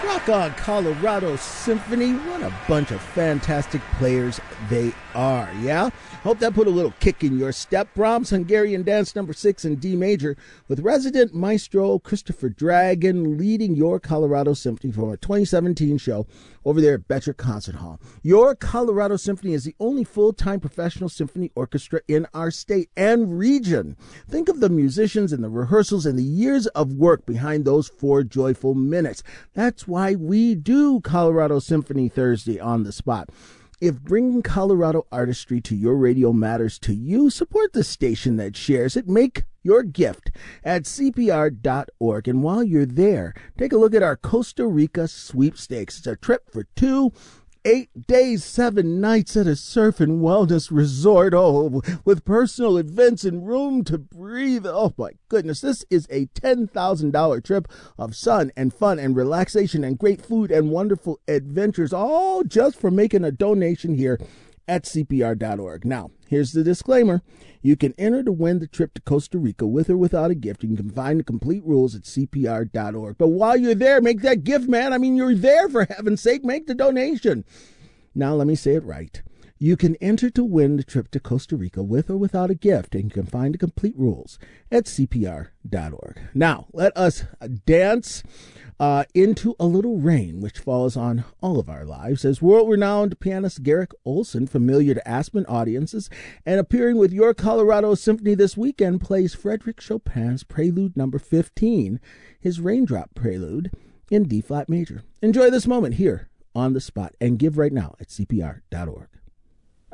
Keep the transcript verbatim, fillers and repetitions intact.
Rock on, Colorado Symphony. What a bunch of fantastic players they are, yeah? Hope that put a little kick in your step. Brahms' Hungarian Dance number six in D major, with resident maestro Christopher Dragon leading your Colorado Symphony for a twenty seventeen show over there at Betcher Concert Hall. Your Colorado Symphony is the only full-time professional symphony orchestra in our state and region. Think of the musicians and the rehearsals and the years of work behind those four joyful minutes. That's why we do Colorado Symphony Thursday on the spot. If bringing Colorado artistry to your radio matters to you, support the station that shares it. Make your gift at C P R dot org. And while you're there, take a look at our Costa Rica sweepstakes. It's a trip for two, eight days, seven nights at a surf and wellness resort. Oh, with personal events and room to breathe. Oh, my goodness. This is a ten thousand dollars trip of sun and fun and relaxation and great food and wonderful adventures, all just for making a donation here at C P R dot org. Now, here's the disclaimer. You can enter to win the trip to Costa Rica with or without a gift. You can find the complete rules at C P R dot org. But while you're there, make that gift, man. I mean, you're there, for heaven's sake. Make the donation. Now, let me say it right. You can enter to win the trip to Costa Rica with or without a gift, and you can find the complete rules at C P R dot org. Now, let us dance uh, into a little rain, which falls on all of our lives, as world-renowned pianist Garrick Olson, familiar to Aspen audiences, and appearing with your Colorado Symphony this weekend, plays Frédéric Chopin's Prelude number fifteen, his Raindrop Prelude in D-flat major. Enjoy this moment here on the spot, and give right now at C P R dot org.